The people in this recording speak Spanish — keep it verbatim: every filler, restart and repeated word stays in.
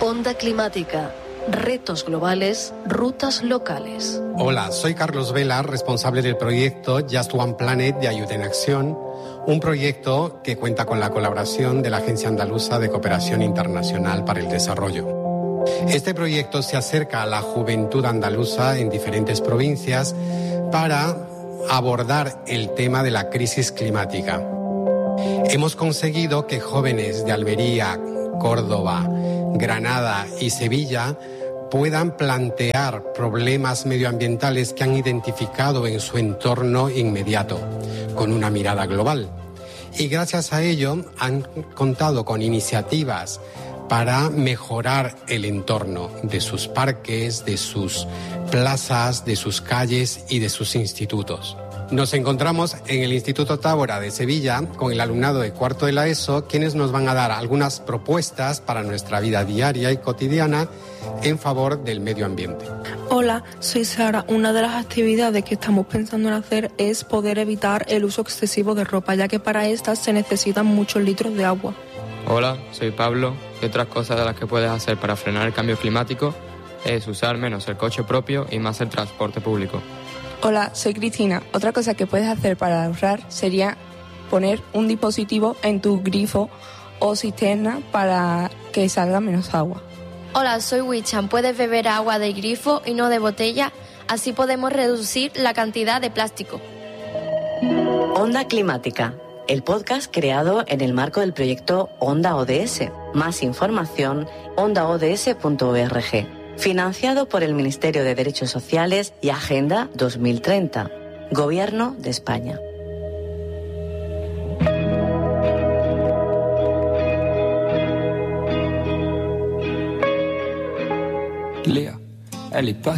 Onda climática. Retos globales, rutas locales. Hola, soy Carlos Vela, responsable del proyecto Just One Planet de Ayuda en Acción, un proyecto que cuenta con la colaboración de la Agencia Andaluza de Cooperación Internacional para el Desarrollo. Este proyecto se acerca a la juventud andaluza en diferentes provincias para abordar el tema de la crisis climática. Hemos conseguido que jóvenes de Almería, Córdoba, Granada y Sevilla puedan plantear problemas medioambientales que han identificado en su entorno inmediato, con una mirada global. Y gracias a ello han contado con iniciativas para mejorar el entorno de sus parques, de sus plazas, de sus calles y de sus institutos. Nos encontramos en el Instituto Tábora de Sevilla con el alumnado de cuarto de la ESO, quienes nos van a dar algunas propuestas para nuestra vida diaria y cotidiana en favor del medio ambiente. Hola, soy Sara. Una de las actividades que estamos pensando en hacer es poder evitar el uso excesivo de ropa, ya que para estas se necesitan muchos litros de agua. Hola, soy Pablo y otras cosas de las que puedes hacer para frenar el cambio climático es usar menos el coche propio y más el transporte público. Hola, soy Cristina. Otra cosa que puedes hacer para ahorrar sería poner un dispositivo en tu grifo o cisterna para que salga menos agua. Hola, soy Wichan. Puedes beber agua de grifo y no de botella, así podemos reducir la cantidad de plástico. Onda Climática, el podcast creado en el marco del proyecto Onda O D S. Más información, onda o d s punto org. Financiado por el Ministerio de Derechos Sociales y Agenda dos mil treinta. Gobierno de España. Léa, elle est pas